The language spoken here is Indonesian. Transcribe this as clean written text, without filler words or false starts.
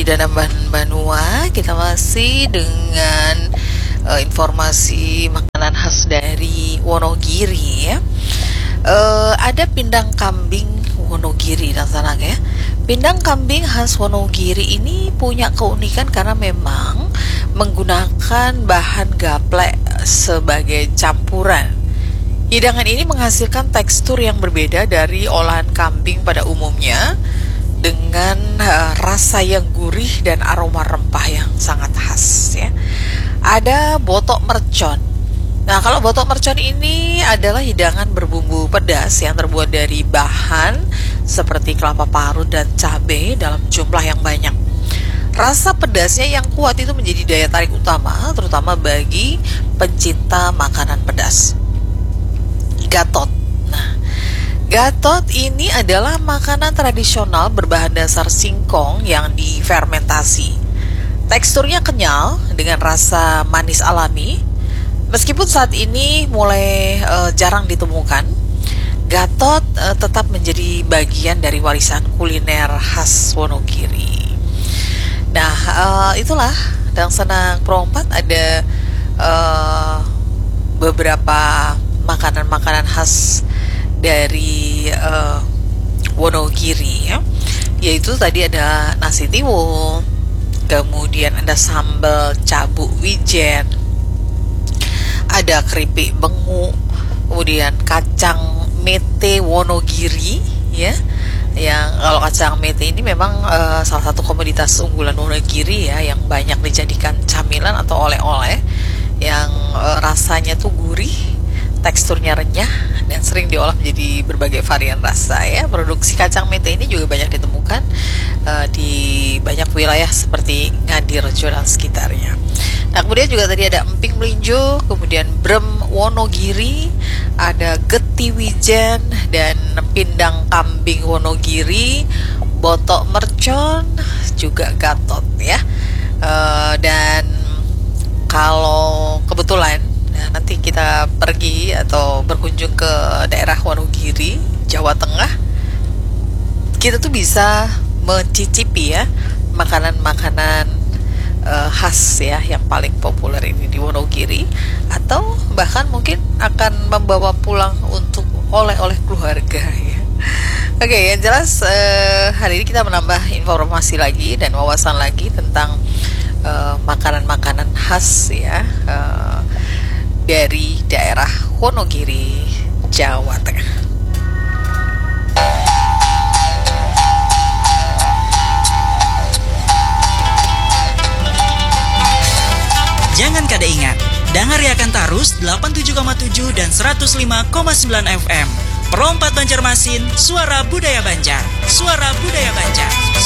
Danamban Banua. Kita masih dengan informasi makanan khas dari Wonogiri ya. Ada pindang kambing Wonogiri dan tenang ya. Pindang kambing khas Wonogiri ini punya keunikan karena memang menggunakan bahan gaplek sebagai campuran. Hidangan ini menghasilkan tekstur yang berbeda dari olahan kambing pada umumnya dengan rasa yang gurih dan aroma rempah yang sangat khas ya. Ada botok mercon. Nah, kalau botok mercon ini adalah hidangan berbumbu pedas yang terbuat dari bahan seperti kelapa parut dan cabai dalam jumlah yang banyak. Rasa pedasnya yang kuat itu menjadi daya tarik utama, terutama bagi pencinta makanan pedas. Gatot. Nah, gatot ini adalah makanan tradisional berbahan dasar singkong yang difermentasi. Teksturnya kenyal dengan rasa manis alami. Meskipun saat ini mulai jarang ditemukan, gatot tetap menjadi bagian dari warisan kuliner khas Wonogiri. Nah, itulah Dang Senang Pro 4 ada beberapa makanan-makanan khas dari Wonogiri ya. Yaitu tadi ada nasi tiwul, kemudian ada sambal cabuk wijen, ada keripik bengu, kemudian kacang mete Wonogiri ya. Yang kalau kacang mete ini memang salah satu komoditas unggulan Wonogiri ya, yang banyak dijadikan camilan atau oleh-oleh yang rasanya tuh gurih, teksturnya renyah, dan sering diolah menjadi berbagai varian rasa ya. Produksi kacang mete ini juga banyak ditemukan di banyak wilayah seperti Ngadirejo dan sekitarnya. Nah, kemudian juga tadi ada emping melinjo, kemudian brem Wonogiri, ada geti wijen, dan pindang kambing Wonogiri, botok mercon, juga gatot ya. Dan kalau kebetulan nanti kita pergi atau berkunjung ke daerah Wonogiri, Jawa Tengah, kita tuh bisa mencicipi ya makanan-makanan khas ya yang paling populer ini di Wonogiri, atau bahkan mungkin akan membawa pulang untuk oleh-oleh keluarga ya. Oke, yang jelas hari ini kita menambah informasi lagi dan wawasan lagi tentang makanan-makanan khas ya dari daerah Wonogiri, Jawa Tengah. Jangan kada ingat, dengarkan terus 87,7 dan 105,9 FM. Pro 4 Banjarmasin, suara budaya Banjar. Suara budaya Banjar.